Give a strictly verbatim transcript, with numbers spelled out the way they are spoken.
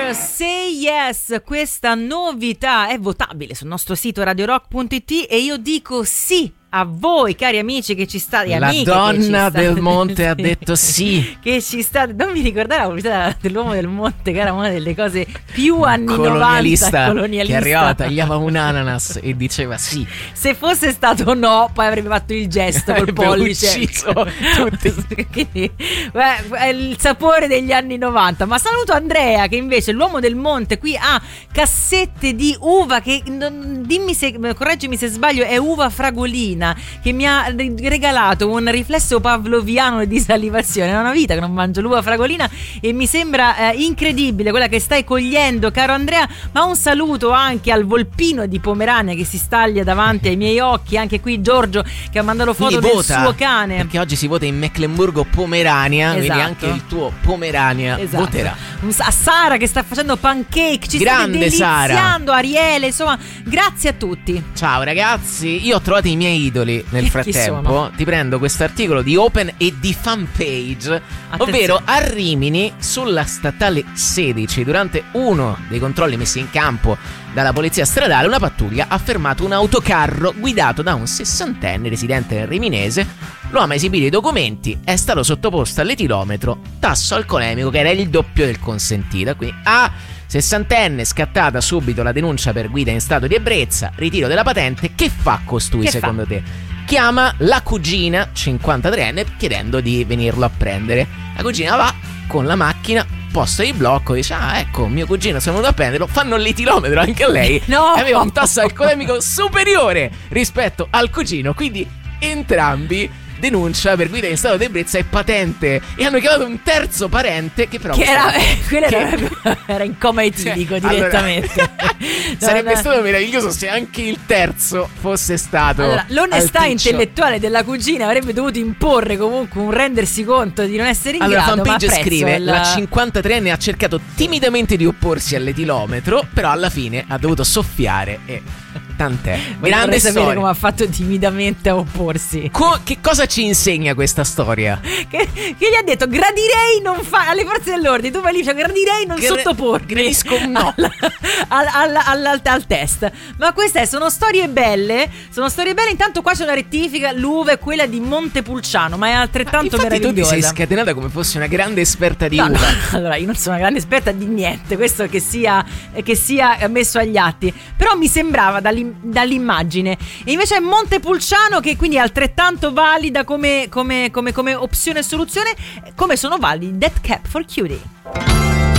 Say Yes, questa novità è votabile sul nostro sito radio rock punto it e io dico sì a voi, cari amici che ci state. La amiche donna che ci del monte ha detto sì. Che ci state. Non mi ricordare la pubblicità dell'uomo del monte, che era una delle cose più anni colonialista, novanta, colonialista, che arrivava, tagliava un ananas e diceva sì. Se fosse stato no, poi avrebbe fatto il gesto col pollice. Ucciso tutti. Quindi, beh, è il sapore degli anni novanta. Ma saluto Andrea, che invece l'uomo del monte qui ha cassette di uva che, dimmi se, correggimi se sbaglio, è uva fragolina, che mi ha regalato un riflesso pavloviano di salivazione. È una vita che non mangio l'uva fragolina e mi sembra eh, incredibile quella che stai cogliendo, caro Andrea. Ma un saluto anche al volpino di Pomerania che si staglia davanti ai miei occhi. Anche qui Giorgio che ha mandato foto quindi del vota, suo cane, perché oggi si vota in Mecklenburgo-Pomerania, esatto. Quindi anche il tuo Pomerania esatto. voterà. A Sara che sta facendo pancake, ci grande state deliziando, Sara. Ariele, insomma, grazie a tutti. Ciao ragazzi, io ho trovato i miei idoli nel Chi frattempo. sono? Ti prendo questo articolo di Open e di Fanpage. Attenzione. Ovvero a Rimini, sulla statale sedici, durante uno dei controlli messi in campo dalla polizia stradale, una pattuglia ha fermato un autocarro guidato da un sessantenne residente riminese. L'uomo ha esibito i documenti, è stato sottoposto all'etilometro, tasso alcolemico che era il doppio del consentito. Quindi a sessantenne, scattata subito la denuncia per guida in stato di ebbrezza, ritiro della patente. Che fa costui Che secondo fa? te? Chiama la cugina, cinquantatreenne, chiedendo di venirlo a prendere. La cugina va con la macchina, posto di blocco, dice: ah, ecco, mio cugino, sono venuto a prenderlo. Fanno l'etilometro anche a lei. No! E aveva un tasso alcolemico superiore rispetto al cugino, quindi entrambi denuncia per guida in stato di ebbrezza e patente. E hanno chiamato un terzo parente che però Che era, eh, quello che- era, era in coma etilico, Cioè, direttamente. allora, No, sarebbe no. stato meraviglioso se anche il terzo fosse stato Allora, l'onestà alticcio. intellettuale della cugina avrebbe dovuto imporre comunque un rendersi conto di non essere in Allora, grado. Ma Fanpage apprezzo scrive: il- la cinquantatreenne ha cercato timidamente di opporsi all'etilometro, però alla fine ha dovuto soffiare e tant'è. Vorrei Grande sapere storia. come ha fatto timidamente a opporsi. Co- che cosa ci insegna questa storia? Che, che gli ha detto: gradirei non fare alle forze dell'ordine. Tu vai lì, cioè, gradirei non Gra- sottopormi. gradisco un no. al, al, al, al, al, al test. Ma queste sono storie belle. Sono storie belle. Intanto qua c'è una rettifica. L'uva è quella di Montepulciano, ma è altrettanto Infatti tu ti meravigliosa. sei scatenata come fossi una grande esperta di No, no, uva. allora io non sono una grande esperta di niente, questo che sia, che sia messo agli atti, però mi sembrava dall'im- dall'immagine. E invece è Montepulciano, che quindi è altrettanto valida come, come, come, come opzione e soluzione, come sono validi Death Cab for Cutie.